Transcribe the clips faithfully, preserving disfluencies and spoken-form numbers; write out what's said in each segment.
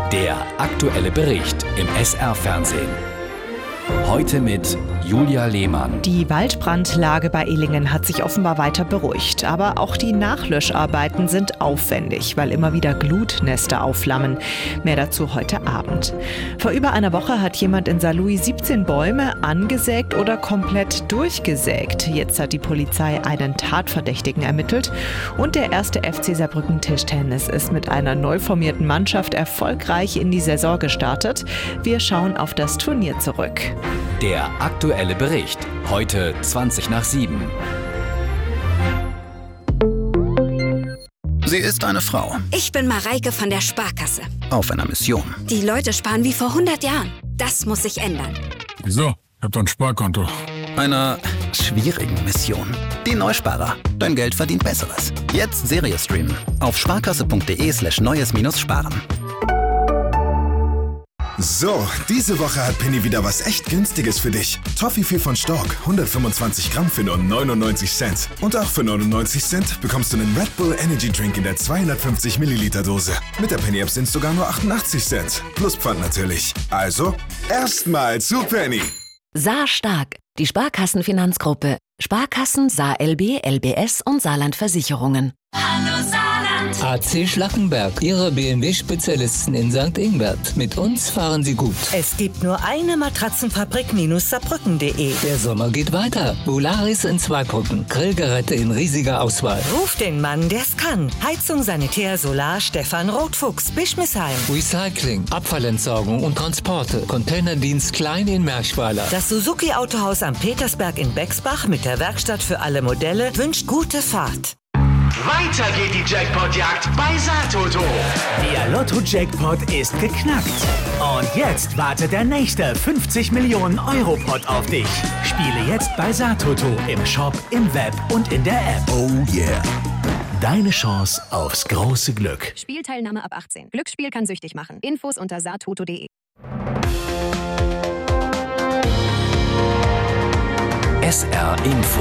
Der aktuelle Bericht im S R-Fernsehen. Heute mit Julia Lehmann. Die Waldbrandlage bei Illingen hat sich offenbar weiter beruhigt. Aber auch die Nachlöscharbeiten sind aufwendig, weil immer wieder Glutnester aufflammen. Mehr dazu heute Abend. Vor über einer Woche hat jemand in Saarlouis siebzehn Bäume angesägt oder komplett durchgesägt. Jetzt hat die Polizei einen Tatverdächtigen ermittelt. Und der erste F C Saarbrücken Tischtennis ist mit einer neu formierten Mannschaft erfolgreich in die Saison gestartet. Wir schauen auf das Turnier zurück. Der aktuelle Bericht. Heute zwanzig nach sieben. Sie ist eine Frau. Ich bin Mareike von der Sparkasse. Auf einer Mission. Die Leute sparen wie vor hundert Jahren. Das muss sich ändern. Wieso? Ich hab doch ein Sparkonto. Einer schwierigen Mission. Die Neusparer. Dein Geld verdient Besseres. Jetzt Serie streamen. Auf sparkasse.de slash neues minus sparen. So, diese Woche hat Penny wieder was echt Günstiges für dich. Toffifee von Stork, hundertfünfundzwanzig Gramm für nur neunundneunzig Cent. Und auch für neunundneunzig Cent bekommst du einen Red Bull Energy Drink in der zweihundertfünfzig Milliliter Dose. Mit der Penny App sind es sogar nur achtundachtzig Cent. Plus Pfand natürlich. Also, erstmal zu Penny. Saar Stark, die Sparkassenfinanzgruppe. Sparkassen, Saar L B, L B S und Saarland Versicherungen. Hallo Saarland! A C Schlackenberg, Ihre B M W-Spezialisten in Sankt Ingbert. Mit uns fahren Sie gut. Es gibt nur eine Matratzenfabrik-Saarbrücken punkt de. Der Sommer geht weiter. Volaris in Zweibrücken. Grillgeräte in riesiger Auswahl. Ruf den Mann, der's kann. Heizung, Sanitär, Solar, Stefan Rotfuchs, Bischmisheim. Recycling, Abfallentsorgung und Transporte. Containerdienst Klein in Merchweiler. Das Suzuki-Autohaus am Petersberg in Bexbach mit der Werkstatt für alle Modelle wünscht gute Fahrt. Weiter geht die Jackpot-Jagd bei Saartoto. Der Lotto-Jackpot ist geknackt. Und jetzt wartet der nächste fünfzig Millionen Euro Pot auf dich. Spiele jetzt bei Saartoto im Shop, im Web und in der App. Oh yeah. Deine Chance aufs große Glück. Spielteilnahme ab achtzehn. Glücksspiel kann süchtig machen. Infos unter saartoto punkt de. S R Info.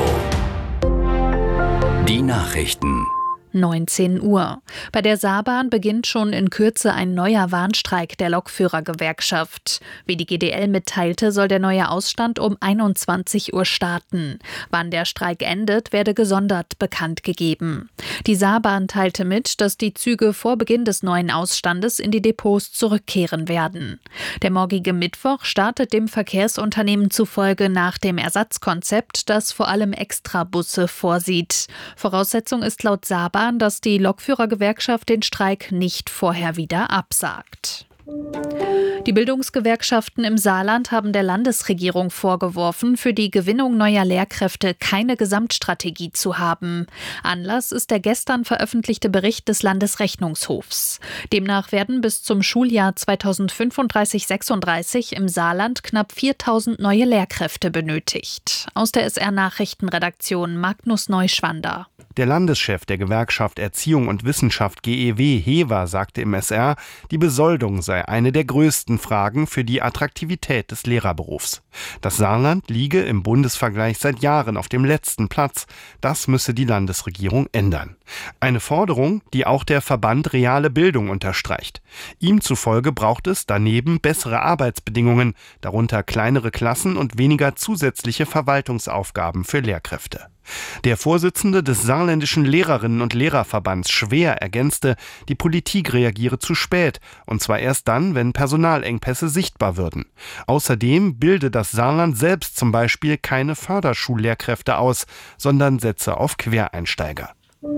Die Nachrichten. neunzehn Uhr. Bei der Saarbahn beginnt schon in Kürze ein neuer Warnstreik der Lokführergewerkschaft. Wie die G D L mitteilte, soll der neue Ausstand um einundzwanzig Uhr starten. Wann der Streik endet, werde gesondert bekannt gegeben. Die Saarbahn teilte mit, dass die Züge vor Beginn des neuen Ausstandes in die Depots zurückkehren werden. Der morgige Mittwoch startet dem Verkehrsunternehmen zufolge nach dem Ersatzkonzept, das vor allem Extrabusse vorsieht. Voraussetzung ist laut Saarbahn, dass die Lokführergewerkschaft den Streik nicht vorher wieder absagt. Die Bildungsgewerkschaften im Saarland haben der Landesregierung vorgeworfen, für die Gewinnung neuer Lehrkräfte keine Gesamtstrategie zu haben. Anlass ist der gestern veröffentlichte Bericht des Landesrechnungshofs. Demnach werden bis zum Schuljahr zweitausendfünfunddreißig sechsunddreißig im Saarland knapp viertausend neue Lehrkräfte benötigt. Aus der S R-Nachrichtenredaktion Magnus Neuschwander. Der Landeschef der Gewerkschaft Erziehung und Wissenschaft G E W, Hever, sagte im S R, die Besoldung sei eine der größten Fragen für die Attraktivität des Lehrerberufs. Das Saarland liege im Bundesvergleich seit Jahren auf dem letzten Platz. Das müsse die Landesregierung ändern. Eine Forderung, die auch der Verband Reale Bildung unterstreicht. Ihm zufolge braucht es daneben bessere Arbeitsbedingungen, darunter kleinere Klassen und weniger zusätzliche Verwaltungsaufgaben für Lehrkräfte. Der Vorsitzende des Saarländischen Lehrerinnen- und Lehrerverbands Schwer ergänzte, die Politik reagiere zu spät, und zwar erst dann, wenn Personalengpässe sichtbar würden. Außerdem bilde das Saarland selbst zum Beispiel keine Förderschullehrkräfte aus, sondern setze auf Quereinsteiger.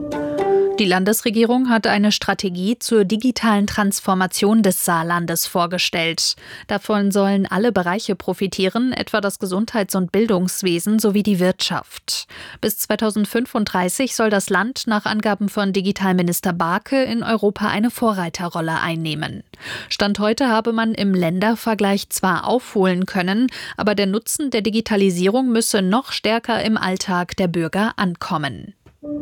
Die Landesregierung hat eine Strategie zur digitalen Transformation des Saarlandes vorgestellt. Davon sollen alle Bereiche profitieren, etwa das Gesundheits- und Bildungswesen sowie die Wirtschaft. Bis zweitausendfünfunddreißig soll das Land nach Angaben von Digitalminister Barke in Europa eine Vorreiterrolle einnehmen. Stand heute habe man im Ländervergleich zwar aufholen können, aber der Nutzen der Digitalisierung müsse noch stärker im Alltag der Bürger ankommen.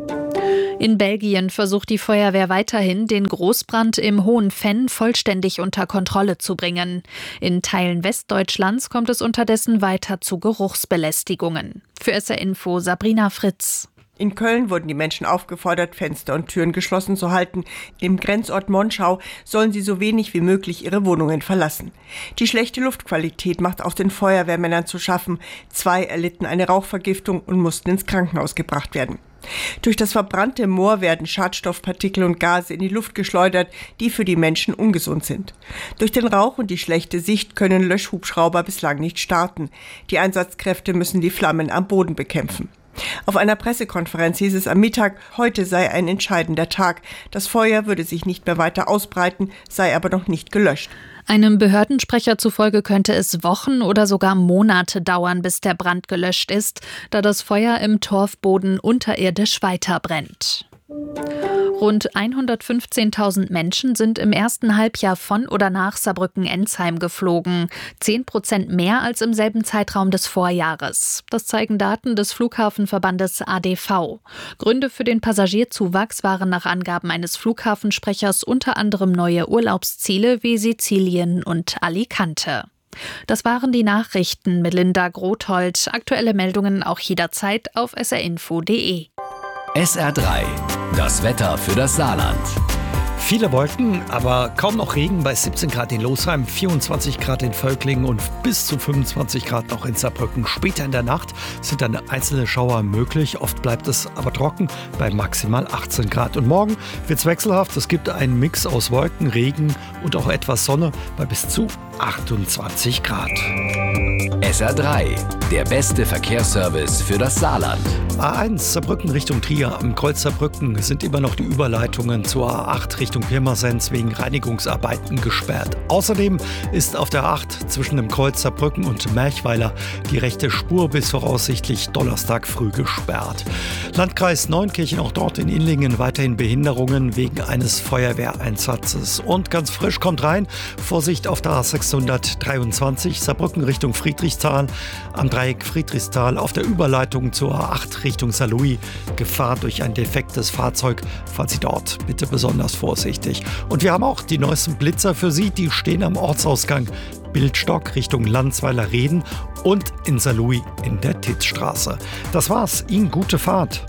In Belgien versucht die Feuerwehr weiterhin, den Großbrand im Hohen Venn vollständig unter Kontrolle zu bringen. In Teilen Westdeutschlands kommt es unterdessen weiter zu Geruchsbelästigungen. Für S R Info Sabrina Fritz. In Köln wurden die Menschen aufgefordert, Fenster und Türen geschlossen zu halten. Im Grenzort Monschau sollen sie so wenig wie möglich ihre Wohnungen verlassen. Die schlechte Luftqualität macht auch den Feuerwehrmännern zu schaffen. Zwei erlitten eine Rauchvergiftung und mussten ins Krankenhaus gebracht werden. Durch das verbrannte Moor werden Schadstoffpartikel und Gase in die Luft geschleudert, die für die Menschen ungesund sind. Durch den Rauch und die schlechte Sicht können Löschhubschrauber bislang nicht starten. Die Einsatzkräfte müssen die Flammen am Boden bekämpfen. Auf einer Pressekonferenz hieß es am Mittag, heute sei ein entscheidender Tag. Das Feuer würde sich nicht mehr weiter ausbreiten, sei aber noch nicht gelöscht. Einem Behördensprecher zufolge könnte es Wochen oder sogar Monate dauern, bis der Brand gelöscht ist, da das Feuer im Torfboden unterirdisch weiterbrennt. Rund hundertfünfzehntausend Menschen sind im ersten Halbjahr von oder nach Saarbrücken-Ensheim geflogen. Zehn Prozent mehr als im selben Zeitraum des Vorjahres. Das zeigen Daten des Flughafenverbandes A D V. Gründe für den Passagierzuwachs waren nach Angaben eines Flughafensprechers unter anderem neue Urlaubsziele wie Sizilien und Alicante. Das waren die Nachrichten mit Linda Grothold. Aktuelle Meldungen auch jederzeit auf s r info punkt d e. S R drei, das Wetter für das Saarland. Viele Wolken, aber kaum noch Regen bei siebzehn Grad in Losheim, vierundzwanzig Grad in Völklingen und bis zu fünfundzwanzig Grad noch in Saarbrücken. Später in der Nacht sind dann einzelne Schauer möglich, oft bleibt es aber trocken bei maximal achtzehn Grad. Und morgen wird es wechselhaft, es gibt einen Mix aus Wolken, Regen und auch etwas Sonne bei bis zu achtundzwanzig Grad. S R drei, der beste Verkehrsservice für das Saarland. A eins Saarbrücken Richtung Trier, am Kreuz Saarbrücken sind immer noch die Überleitungen zur A acht Richtung Pirmasens wegen Reinigungsarbeiten gesperrt. Außerdem ist auf der acht zwischen dem Kreuz Saarbrücken und Merchweiler die rechte Spur bis voraussichtlich Donnerstag früh gesperrt. Landkreis Neunkirchen, auch dort in Inlingen weiterhin Behinderungen wegen eines Feuerwehreinsatzes. Und ganz frisch kommt rein, Vorsicht auf der A sechshundertdreiundzwanzig Saarbrücken Richtung Friedrichsthal, am Dreieck Friedrichsthal auf der Überleitung zur A acht Richtung Saarlouis. Gefahr durch ein defektes Fahrzeug, falls Sie dort bitte besonders vorsichtig. Und wir haben auch die neuesten Blitzer für Sie, die stehen am Ortsausgang Bildstock Richtung Landsweiler Reden und in Saarlouis in der Titzstraße. Das war's, Ihnen gute Fahrt.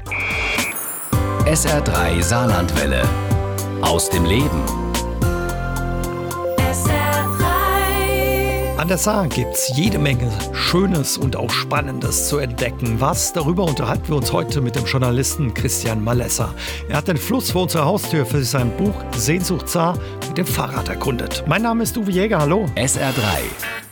S R drei Saarlandwelle. Aus dem Leben. An der Saar gibt's jede Menge Schönes und auch Spannendes zu entdecken. Was? Darüber unterhalten wir uns heute mit dem Journalisten Christian Malesser. Er hat den Fluss vor unserer Haustür für sein Buch Sehnsucht Saar mit dem Fahrrad erkundet. Mein Name ist Uwe Jäger, hallo. S R drei